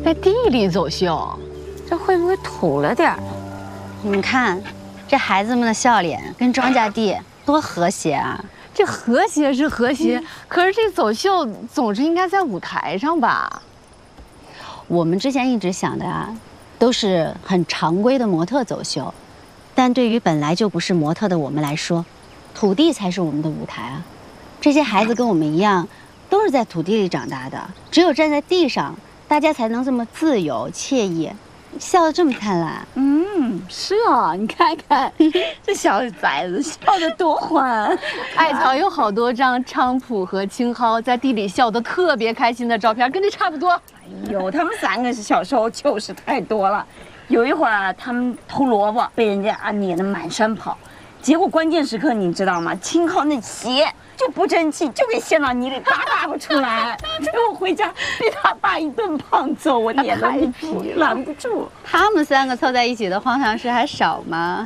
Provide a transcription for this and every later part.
在地里走秀， 这会不会土了点儿？ 你们看，这孩子们的笑脸跟庄稼地多和谐啊！ 这和谐是和谐，可是这走秀总是应该在舞台上吧？ 我们之前一直想的啊，都是很常规的模特走秀，但对于本来就不是模特的我们来说，土地才是我们的舞台啊！这些孩子跟我们一样，都是在土地里长大的，只有站在地上，大家才能这么自由惬意，笑得这么灿烂。 是啊，你看看这小崽子笑得多欢。 艾草有好多张菖蒲和青蒿在地里笑得特别开心的照片，跟这差不多。 哎呦，他们3个小时候就是太多了。有一会儿啊，他们偷萝卜被人家撵得满山跑，结果关键时刻你知道吗？青蒿那鞋就不争气，就给陷到泥里，拔不出来。结果回家被他爸一顿胖揍，我脸都拦不住。 他们3个凑在一起的荒唐事还少吗？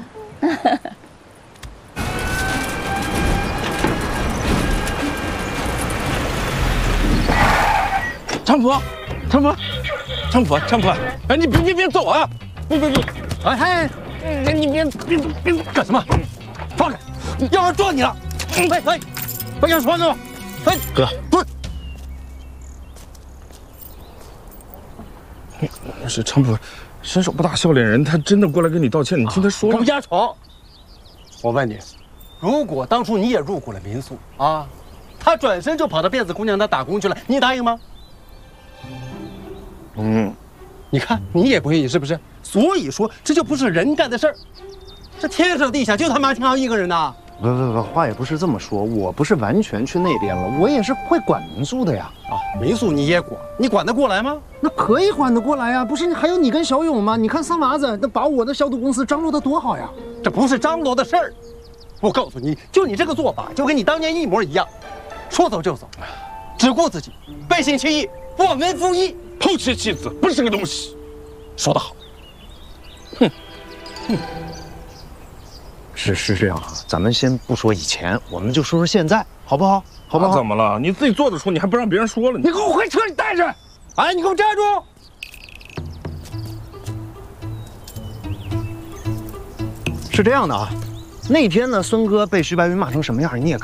菖蒲，哎，你别走啊！不，哎，你别干什么？放开！要不然撞你了！哎，把钥匙还给我！哎，哥，滚！是菖蒲，伸手不打笑脸人，他真的过来跟你道歉，你听他说。 不家丑！我问你，如果当初你也入股了民宿啊，他转身就跑到辫子姑娘那打工去了，你答应吗？你看你也不愿意是不是？所以说这就不是人干的事儿，这天上地下就他妈听到一个人呐！ 不，话也不是这么说，我不是完全去那边了，我也是会管民宿的呀。 啊，民宿你也管，你管得过来吗？ 那可以管得过来呀，不是还有你跟小勇吗？你看三娃子那把我的小赌公司张罗得多好呀！ 这不是张罗的事儿，我告诉你，就你这个做法，就跟你当年一模一样，说走就走，只顾自己，背信弃义，忘恩负义。 抛妻弃子不是个东西，说得好。 是这样啊，咱们先不说以前，我们就说说现在，好不好？好不好？ 怎么了？你自己做得出，你还不让别人说了？ 你给我回车里待着！哎，你给我站住！ 是这样的啊，那天呢，孙哥被徐白云骂成什么样，你也看。